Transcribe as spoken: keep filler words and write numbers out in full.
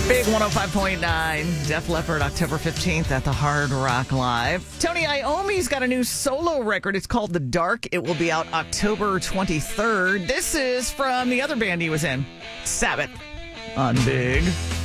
Big one oh five point nine, Def Leppard, October fifteenth at the Hard Rock Live. Tony Iommi's got a new solo record. It's called The Dark. It will be out October twenty-third. This is from the other band he was in, Sabbath, on Big